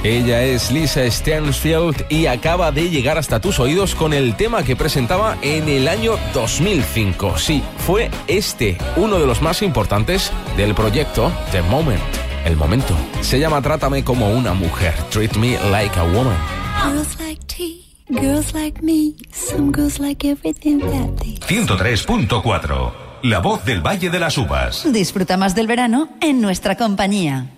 Ella es Lisa Stansfield y acaba de llegar hasta tus oídos con el tema que presentaba en el año 2005. Sí, fue uno de los más importantes del proyecto The Moment, el momento. Se llama Trátame como una mujer, Treat Me Like a Woman. Girls like tea, girls like me, some girls like everything that they... 103.4, la voz del Valle de las Uvas. Disfruta más del verano en nuestra compañía.